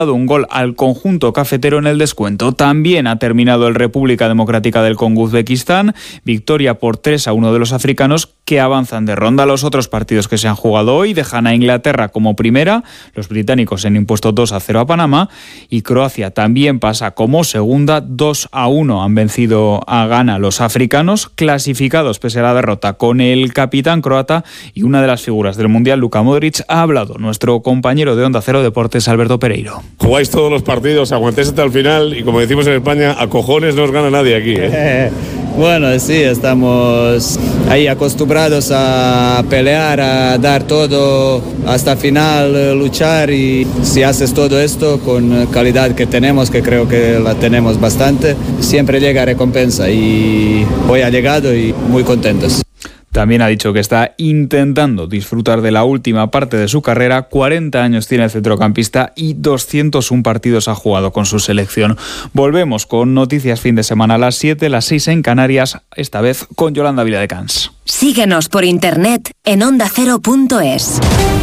un gol al conjunto cafetero en el descuento. También ha terminado el República Democrática del Congo Uzbekistán, victoria por 3-1 de los africanos, que avanzan de ronda. Los otros partidos que se han jugado hoy dejan a Inglaterra como primera, los británicos han impuesto 2-0 a Panamá, y Croacia también pasa como segunda. 2-1 han vencido a Ghana los africanos, clasificados pese a la derrota con el capitán croata y una de las figuras del Mundial, Luka Modric. Ha hablado nuestro compañero de Onda Cero Deportes, Alberto Pereiro. Jugáis todos los partidos, aguantéis hasta el final y, como decimos en España, a cojones no os gana nadie aquí, ¿eh? Bueno, sí, estamos ahí acostumbrados a pelear, a dar todo hasta el final, luchar, y si haces todo esto con calidad que tenemos, que creo que la tenemos bastante, siempre llega recompensa, y hoy ha llegado y muy contentos. También ha dicho que está intentando disfrutar de la última parte de su carrera. 40 años tiene el centrocampista y 201 partidos ha jugado con su selección. Volvemos con noticias fin de semana a las 7, las 6 en Canarias, esta vez con Yolanda Viladecans. Síguenos por internet en ondacero.es.